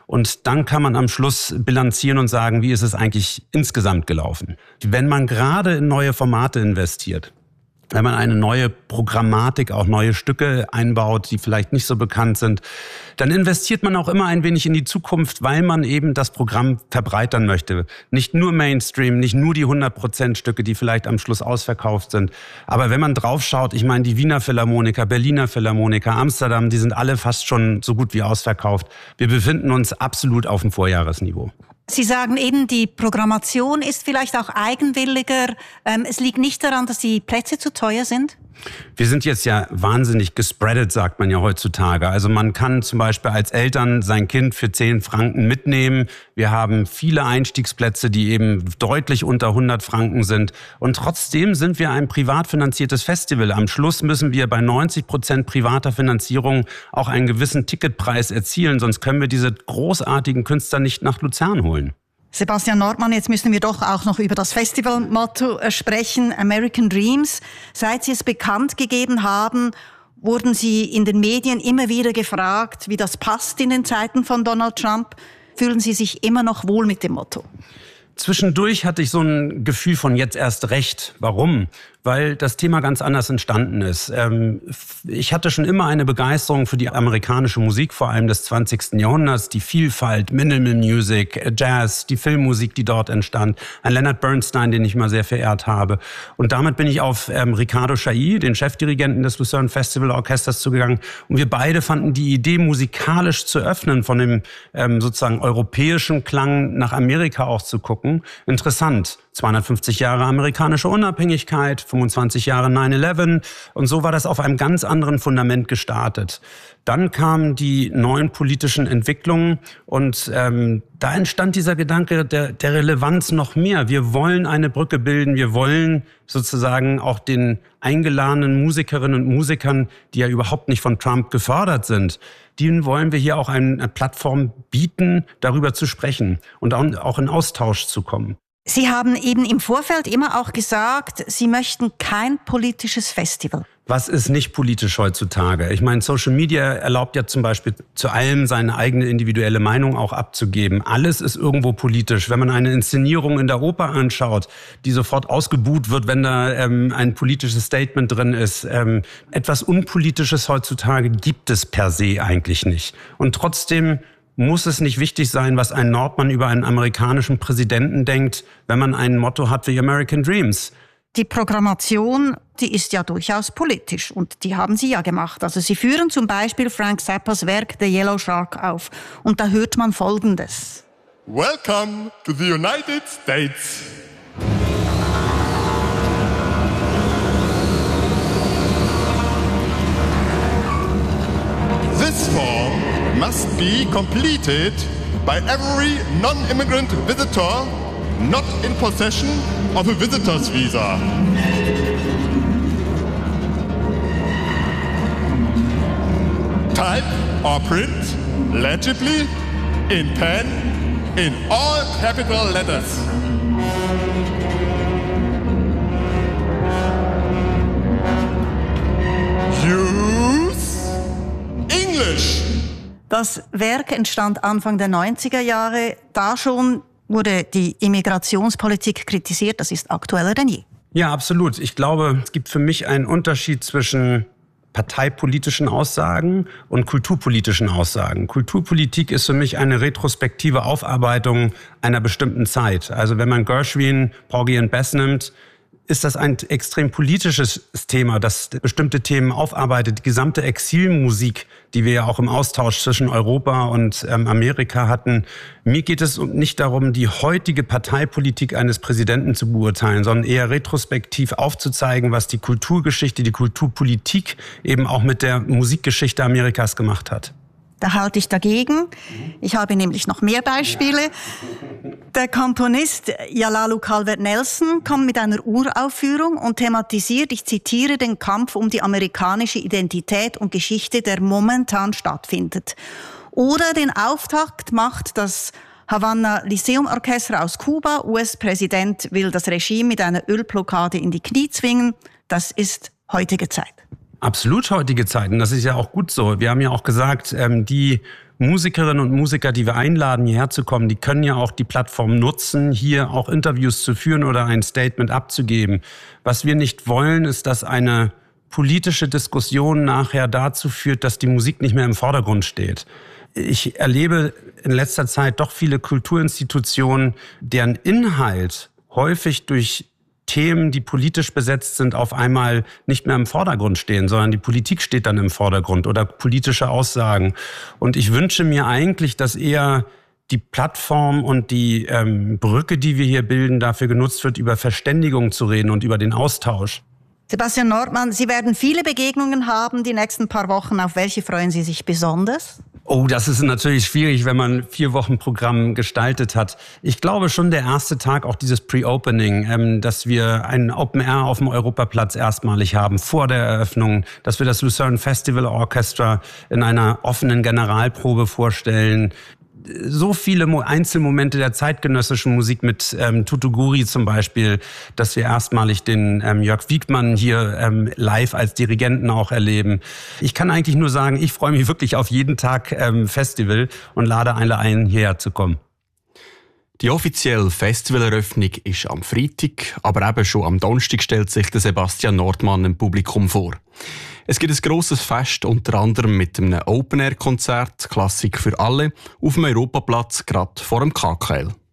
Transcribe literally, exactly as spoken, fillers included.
Und dann kann man am Schluss bilanzieren und sagen, wie ist es eigentlich insgesamt gelaufen. Wenn man gerade in neue Formate investiert, wenn man eine neue Programmatik, auch neue Stücke einbaut, die vielleicht nicht so bekannt sind, dann investiert man auch immer ein wenig in die Zukunft, weil man eben das Programm verbreitern möchte. Nicht nur Mainstream, nicht nur die hundert Prozent Stücke, die vielleicht am Schluss ausverkauft sind. Aber wenn man draufschaut, ich meine, die Wiener Philharmoniker, Berliner Philharmoniker, Amsterdam, die sind alle fast schon so gut wie ausverkauft. Wir befinden uns absolut auf dem Vorjahresniveau. Sie sagen eben, die Programmation ist vielleicht auch eigenwilliger. Ähm, es liegt nicht daran, dass die Plätze zu teuer sind? Wir sind jetzt ja wahnsinnig gespreadet, sagt man ja heutzutage. Also man kann zum Beispiel als Eltern sein Kind für zehn Franken mitnehmen. Wir haben viele Einstiegsplätze, die eben deutlich unter hundert Franken sind. Und trotzdem sind wir ein privat finanziertes Festival. Am Schluss müssen wir bei neunzig Prozent privater Finanzierung auch einen gewissen Ticketpreis erzielen. Sonst können wir diese großartigen Künstler nicht nach Luzern holen. Sebastian Nordmann, jetzt müssen wir doch auch noch über das Festivalmotto sprechen, American Dreams. Seit Sie es bekannt gegeben haben, wurden Sie in den Medien immer wieder gefragt, wie das passt in den Zeiten von Donald Trump. Fühlen Sie sich immer noch wohl mit dem Motto? Zwischendurch hatte ich so ein Gefühl von jetzt erst recht. Warum? Weil das Thema ganz anders entstanden ist. Ich hatte schon immer eine Begeisterung für die amerikanische Musik, vor allem des zwanzigsten Jahrhunderts, die Vielfalt, Minimal Music, Jazz, die Filmmusik, die dort entstand, ein Leonard Bernstein, den ich mal sehr verehrt habe. Und damit bin ich auf Ricardo Chailly, den Chefdirigenten des Lucerne Festival Orchesters, zugegangen. Und wir beide fanden die Idee, musikalisch zu öffnen, von dem sozusagen europäischen Klang nach Amerika auch zu gucken, interessant. zweihundertfünfzig Jahre amerikanische Unabhängigkeit, fünfundzwanzig Jahre neun elf und so war das auf einem ganz anderen Fundament gestartet. Dann kamen die neuen politischen Entwicklungen und ähm, da entstand dieser Gedanke der, der Relevanz noch mehr. Wir wollen eine Brücke bilden, wir wollen sozusagen auch den eingeladenen Musikerinnen und Musikern, die ja überhaupt nicht von Trump gefördert sind, denen wollen wir hier auch eine Plattform bieten, darüber zu sprechen und auch in Austausch zu kommen. Sie haben eben im Vorfeld immer auch gesagt, Sie möchten kein politisches Festival. Was ist nicht politisch heutzutage? Ich meine, Social Media erlaubt ja zum Beispiel zu allem seine eigene individuelle Meinung auch abzugeben. Alles ist irgendwo politisch. Wenn man eine Inszenierung in der Oper anschaut, die sofort ausgebuht wird, wenn da ähm, ein politisches Statement drin ist. Ähm, etwas Unpolitisches heutzutage gibt es per se eigentlich nicht. Und trotzdem muss es nicht wichtig sein, was ein Nordmann über einen amerikanischen Präsidenten denkt, wenn man ein Motto hat wie American Dreams. Die Programmation, die ist ja durchaus politisch und die haben Sie ja gemacht. Also Sie führen zum Beispiel Frank Zappas Werk The Yellow Shark auf und da hört man Folgendes. Welcome to the United States. This form must be completed by every non-immigrant visitor not in possession of a visitor's visa. Type or print legibly in pen in all capital letters. Use English. Das Werk entstand Anfang der neunziger Jahre. Da schon wurde die Immigrationspolitik kritisiert. Das ist aktueller denn je. Ja, absolut. Ich glaube, es gibt für mich einen Unterschied zwischen parteipolitischen Aussagen und kulturpolitischen Aussagen. Kulturpolitik ist für mich eine retrospektive Aufarbeitung einer bestimmten Zeit. Also wenn man Gershwin, Porgy and Bess nimmt, ist das ein extrem politisches Thema, das bestimmte Themen aufarbeitet. Die gesamte Exilmusik, die wir ja auch im Austausch zwischen Europa und ähm, Amerika hatten. Mir geht es nicht darum, die heutige Parteipolitik eines Präsidenten zu beurteilen, sondern eher retrospektiv aufzuzeigen, was die Kulturgeschichte, die Kulturpolitik eben auch mit der Musikgeschichte Amerikas gemacht hat. Da halte ich dagegen. Ich habe nämlich noch mehr Beispiele. Der Komponist Yalalu Calvert-Nelson kommt mit einer Uraufführung und thematisiert, ich zitiere, den Kampf um die amerikanische Identität und Geschichte, der momentan stattfindet. Oder den Auftakt macht das Havanna Lyceum Orchester aus Kuba. U S-Präsident will das Regime mit einer Ölblockade in die Knie zwingen. Das ist heutige Zeit. Absolut heutige Zeiten, das ist ja auch gut so. Wir haben ja auch gesagt, die Musikerinnen und Musiker, die wir einladen, hierher zu kommen, die können ja auch die Plattform nutzen, hier auch Interviews zu führen oder ein Statement abzugeben. Was wir nicht wollen, ist, dass eine politische Diskussion nachher dazu führt, dass die Musik nicht mehr im Vordergrund steht. Ich erlebe in letzter Zeit doch viele Kulturinstitutionen, deren Inhalt häufig durch Themen, die politisch besetzt sind, auf einmal nicht mehr im Vordergrund stehen, sondern die Politik steht dann im Vordergrund oder politische Aussagen. Und ich wünsche mir eigentlich, dass eher die Plattform und die ähm, Brücke, die wir hier bilden, dafür genutzt wird, über Verständigung zu reden und über den Austausch. Sebastian Nordmann, Sie werden viele Begegnungen haben die nächsten paar Wochen. Auf welche freuen Sie sich besonders? Oh, das ist natürlich schwierig, wenn man vier Wochen Programm gestaltet hat. Ich glaube schon der erste Tag, auch dieses Pre-Opening, ähm, dass wir ein Open Air auf dem Europaplatz erstmalig haben, vor der Eröffnung, dass wir das Lucerne Festival Orchestra in einer offenen Generalprobe vorstellen. So viele Einzelmomente der zeitgenössischen Musik mit ähm, Tutu Guri zum Beispiel, dass wir erstmalig den ähm, Jörg Wiegmann hier ähm, live als Dirigenten auch erleben. Ich kann eigentlich nur sagen, ich freue mich wirklich auf jeden Tag ähm, Festival und lade alle ein, hierher zu kommen. Die offizielle Festivaleröffnung ist am Freitag, aber eben schon am Donnerstag stellt sich der Sebastian Nordmann im Publikum vor. Es gibt ein grosses Fest, unter anderem mit einem Open-Air-Konzert, Klassik für alle, auf dem Europaplatz, gerade vor dem K K L.